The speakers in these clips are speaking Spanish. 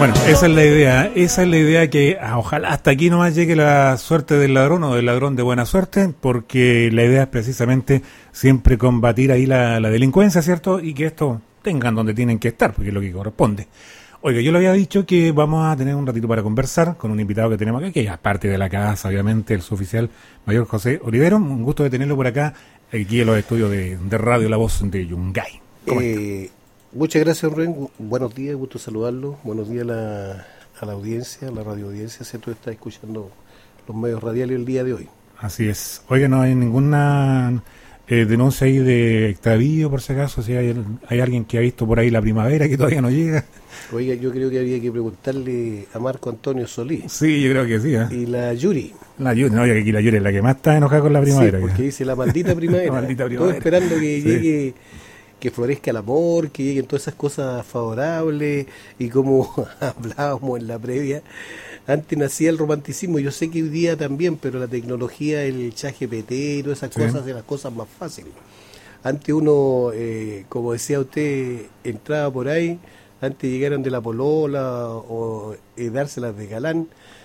Bueno, esa es la idea que ojalá hasta aquí nomás llegue la suerte del ladrón o del ladrón de buena suerte, porque la idea es precisamente siempre combatir ahí la delincuencia, ¿cierto? Y que estos tengan donde tienen que estar, porque es lo que corresponde. Oiga, yo le había dicho que vamos a tener un ratito para conversar con un invitado que tenemos acá, que es parte de la casa, obviamente, el suboficial mayor José Olivero. Un gusto de tenerlo por acá, aquí en los estudios de Radio La Voz de Yungay. ¿Cómo está? Muchas gracias, Rubén. Buenos días, gusto saludarlo. Buenos días a la audiencia, a la radio audiencia, ¿cierto? Está escuchando los medios radiales el día de hoy. Así es. Oiga, no hay ninguna denuncia ahí de extravío, por si acaso, si hay alguien que ha visto por ahí la primavera que todavía no llega. Oiga, yo creo que habría que preguntarle a Marco Antonio Solís. Sí, yo creo que sí. Y la Yuri. No, oiga, aquí la Yuri es la que más está enojada con la primavera. Sí, porque dice la maldita primavera. La maldita primavera. Estoy esperando que llegue, que florezca el amor, que lleguen todas esas cosas favorables, y como hablábamos en la previa, antes nacía el romanticismo. Yo sé que hoy día también, pero la tecnología, el ChatGPT y todas esas cosas hacen las cosas más fáciles. Antes uno, como decía usted, entraba por ahí, antes llegaran de la polola o dárselas de galán,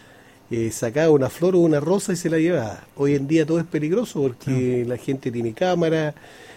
sacaba una flor o una rosa y se la llevaba. Hoy en día todo es peligroso porque la gente tiene cámara,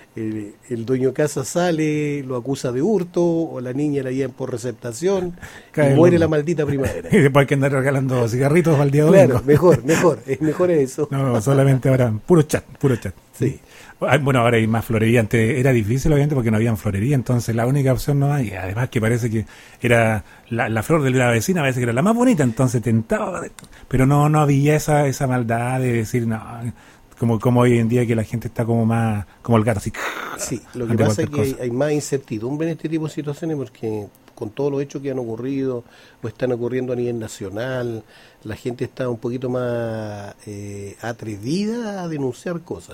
el dueño de casa sale, lo acusa de hurto, o la niña la llevan por receptación, y muere la maldita primavera. Y después hay que andar regalando cigarritos al día de hoy. Claro, mejor eso. No, solamente ahora, puro chat. Sí. Bueno, ahora hay más florería. Antes era difícil, obviamente, porque no había florería, entonces la única opción no hay. Además que parece que era la flor de la vecina, parece que era la más bonita, entonces tentaba, pero no había esa maldad de decir, no, como hoy en día que la gente está como más, como el gato, así. Sí, lo que pasa es que hay más incertidumbre en este tipo de situaciones porque con todos los hechos que han ocurrido o están ocurriendo a nivel nacional, la gente está un poquito más atrevida a denunciar cosas.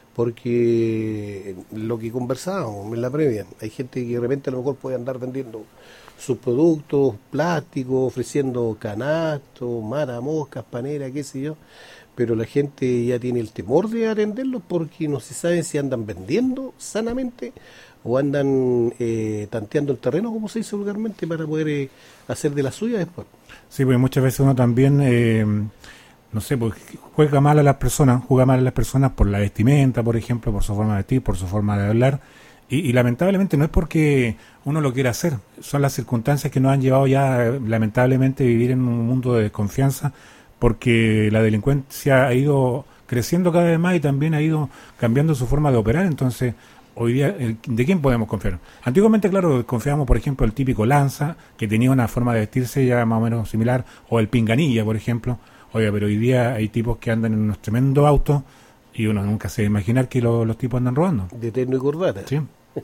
Porque lo que conversábamos en la previa, hay gente que de repente a lo mejor puede andar vendiendo sus productos plásticos, ofreciendo canastos, maramoscas, paneras, qué sé yo, pero la gente ya tiene el temor de atenderlos porque no se sabe si andan vendiendo sanamente o andan tanteando el terreno, como se dice vulgarmente, para poder hacer de la suya después. Sí, pues muchas veces uno también, no sé, pues juega mal a las personas por la vestimenta, por ejemplo, por su forma de vestir, por su forma de hablar, y lamentablemente no es porque uno lo quiera hacer, son las circunstancias que nos han llevado ya lamentablemente a vivir en un mundo de desconfianza, porque la delincuencia ha ido creciendo cada vez más y también ha ido cambiando su forma de operar. Entonces hoy día, ¿de quién podemos confiar? Antiguamente, claro, confiábamos, por ejemplo, el típico Lanza, que tenía una forma de vestirse ya más o menos similar, o el Pinganilla, por ejemplo. Oiga, pero hoy día hay tipos que andan en unos tremendos autos y uno nunca se va a imaginar que los tipos andan robando. De terno y corbata. Sí.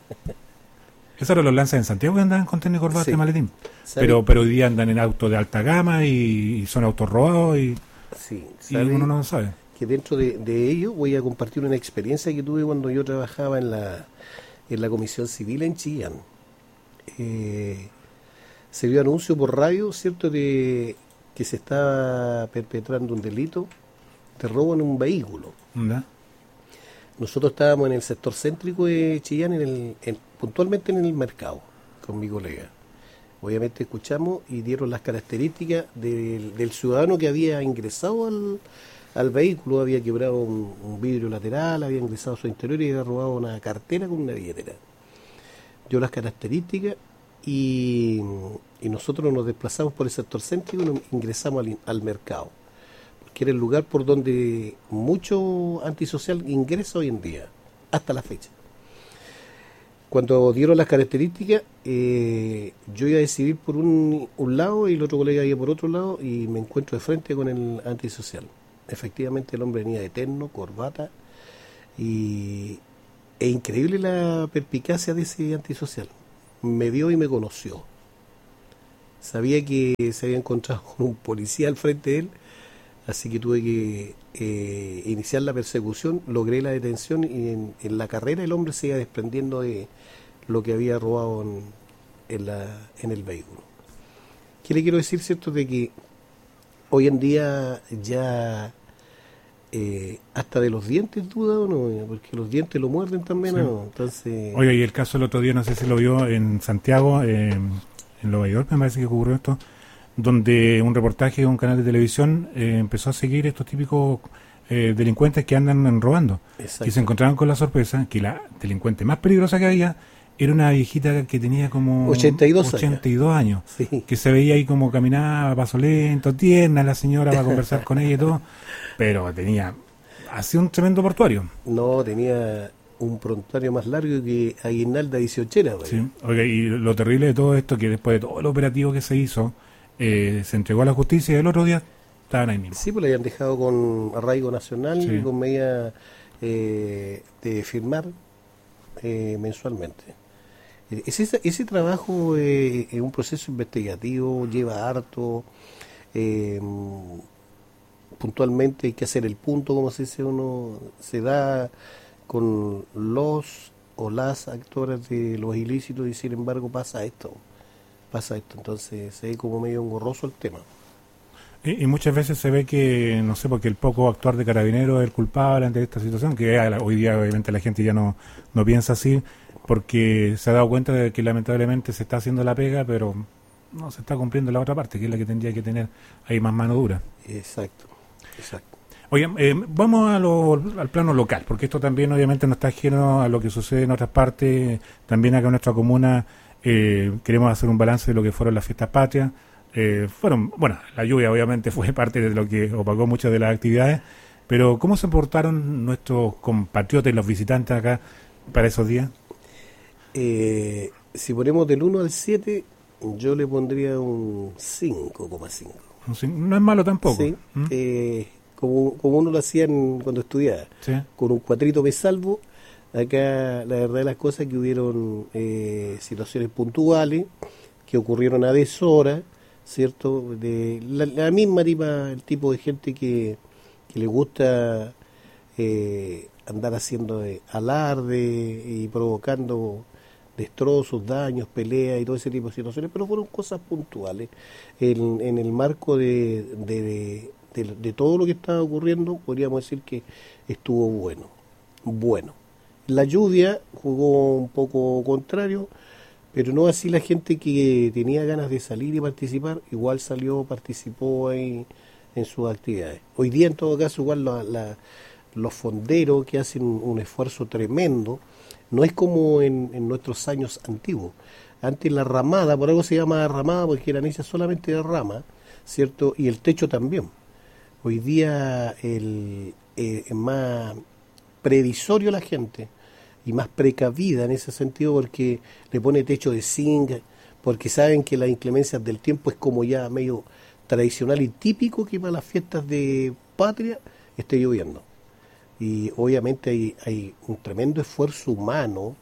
Eso eran los Lanzas en Santiago que andaban con terno y corbata y maletín. Pero hoy día andan en autos de alta gama y son autos robados y uno no lo sabe. Que dentro de ello voy a compartir una experiencia que tuve cuando yo trabajaba en la Comisión Civil en Chillán. Se dio anuncio por radio, ¿cierto?, de que se estaba perpetrando un delito de robo en un vehículo. ¿Verdad? Nosotros estábamos en el sector céntrico de Chillán, puntualmente en el mercado, con mi colega. Obviamente escuchamos y dieron las características del ciudadano que había ingresado al vehículo, había quebrado un vidrio lateral, había ingresado a su interior y había robado una cartera con una billetera. Dio las características y nosotros nos desplazamos por el sector céntrico y nos ingresamos al mercado, porque era el lugar por donde mucho antisocial ingresa hoy en día, hasta la fecha. Cuando dieron las características, yo iba a decidir por un lado y el otro colega iba por otro lado y me encuentro de frente con el antisocial. Efectivamente el hombre venía de terno, corbata e increíble la perspicacia de ese antisocial. Me vio y me conoció. Sabía que se había encontrado con un policía al frente de él, así que tuve que iniciar la persecución, logré la detención y en la carrera el hombre se iba desprendiendo de lo que había robado en el vehículo. ¿Qué le quiero decir, cierto? De que hoy en día ya hasta de los dientes duda o no, porque los dientes lo muerden también, sí. ¿No? Entonces... Oye, y el caso el otro día, no sé si lo vio en Santiago, en Nueva York me parece que ocurrió esto, donde un reportaje de un canal de televisión empezó a seguir estos típicos delincuentes que andan robando. Exacto. Y se encontraron con la sorpresa que la delincuente más peligrosa que había era una viejita que tenía como 82 años, sí. que se veía ahí como caminaba a paso lento, tierna la señora para conversar con ella y todo, pero hacía un tremendo portuario. No, tenía un prontuario más largo que Aguinalda 18era. Sí. Oiga, y lo terrible de todo esto, que después de todo el operativo que se hizo, se entregó a la justicia y el otro día estaban ahí mismo. Sí, pues lo habían dejado con arraigo nacional Sí. y con medida de firmar mensualmente. Ese trabajo es un proceso investigativo, lleva harto. Puntualmente hay que hacer el punto, como se dice uno, se da con los o las actoras de los ilícitos y sin embargo pasa esto. Entonces se ve como medio engorroso el tema. Y muchas veces se ve que, no sé, porque el poco actuar de Carabineros es el culpable ante esta situación, que hoy día obviamente la gente ya no piensa así, porque se ha dado cuenta de que lamentablemente se está haciendo la pega, pero no se está cumpliendo la otra parte, que es la que tendría que tener ahí más mano dura. Exacto. Oye, vamos al plano local, porque esto también obviamente no está ajeno a lo que sucede en otras partes. También acá en nuestra comuna queremos hacer un balance de lo que fueron las fiestas patrias. La lluvia obviamente fue parte de lo que opacó muchas de las actividades, pero ¿cómo se portaron nuestros compatriotas y los visitantes acá para esos días? Si ponemos del 1 al 7, yo le pondría un 5,5. No es malo tampoco. Sí, como uno lo hacía cuando estudiaba, ¿Sí? Con un cuatrito me salvo. Acá la verdad de las cosas que hubieron situaciones puntuales que ocurrieron a deshora, ¿cierto? De la misma el tipo de gente que le gusta andar haciendo alarde y provocando destrozos, daños, peleas y todo ese tipo de situaciones, pero fueron cosas puntuales. En el marco de todo lo que estaba ocurriendo, podríamos decir que estuvo bueno. La lluvia jugó un poco contrario, pero no así la gente que tenía ganas de salir y participar, igual salió, participó en sus actividades. Hoy día, en todo caso, igual los fonderos que hacen un esfuerzo tremendo, no es como en nuestros años antiguos. Antes la ramada, por algo se llama ramada, porque eran hechas solamente de rama, ¿cierto? Y el techo también. Hoy día es más previsorio la gente y más precavida en ese sentido, porque le pone techo de zinc, porque saben que las inclemencias del tiempo es como ya medio tradicional y típico que para las fiestas de patria esté lloviendo. Y obviamente hay un tremendo esfuerzo humano,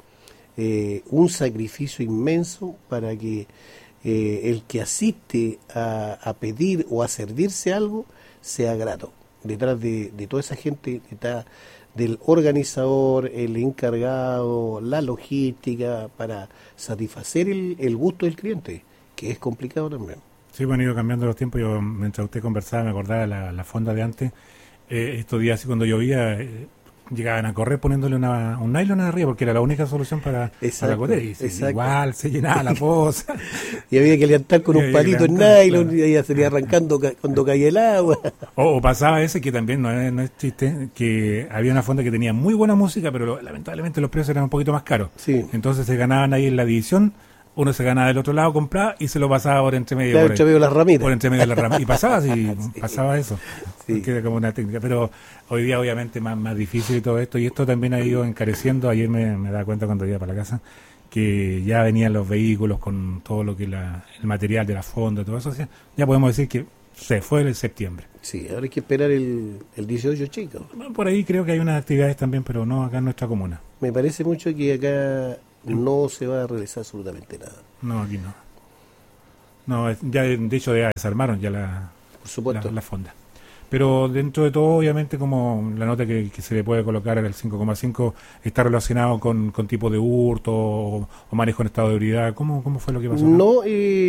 un sacrificio inmenso para que el que asiste a pedir o a servirse algo sea grato. Detrás de toda esa gente está del organizador, el encargado, la logística, para satisfacer el gusto del cliente, que es complicado también. Sí, bueno, han ido cambiando los tiempos. Yo, mientras usted conversaba, me acordaba de la fonda de antes. Estos días, así cuando llovía, llegaban a correr poniéndole un nylon arriba, porque era la única solución para correr. Y igual se llenaba la poza. Y había que levantar con un palito en nylon, claro. Y ya se iba arrancando cuando caía el agua. O pasaba ese, que también no es chiste, que había una fonda que tenía muy buena música, pero lamentablemente los precios eran un poquito más caros. Sí. Entonces se ganaban ahí en la división. Uno se ganaba del otro lado, compraba y se lo pasaba por entre medio. Claro, entre medio de las ramitas. Por entre medio de las ramitas. Y pasaba así, sí. Pasaba eso. Sí. Queda como una técnica. Pero hoy día obviamente más difícil y todo esto. Y esto también ha ido encareciendo. Ayer me daba cuenta cuando iba para la casa que ya venían los vehículos con todo lo que el material de la fonda y todo eso. Ya podemos decir que se fue el septiembre. Sí, ahora hay que esperar el 18, chicos. Por ahí creo que hay unas actividades también, pero no acá en nuestra comuna. Me parece mucho que acá no se va a realizar absolutamente nada. No, aquí no. No, ya de hecho ya desarmaron ya por supuesto, la fonda. Pero dentro de todo, obviamente, como la nota que se le puede colocar al 5,5 está relacionado con tipo de hurto o manejo en estado de ebriedad. ¿Cómo fue lo que pasó acá? No,